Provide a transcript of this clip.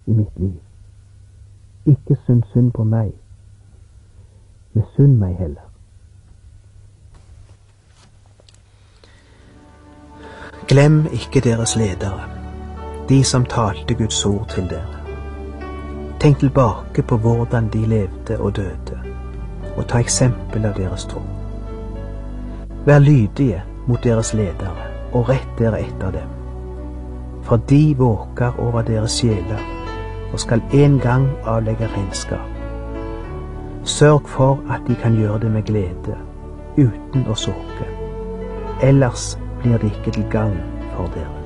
i mitt liv. Ikke synd på meg. Misunn meg heller. Glem ikke deres ledere, de som talte Guds ord til dere. Tenk tilbake på hvordan de levde og døde, og ta eksempel av deres tro. Vær lydige mot deres ledere, og rett dere etter dem. For de våker over deres sjeler, og skal en gang avlegge regnskap. Sørg for at de kan gjøre det med glede, uten å sukke. Ellers blir det ikke til gagn for dere.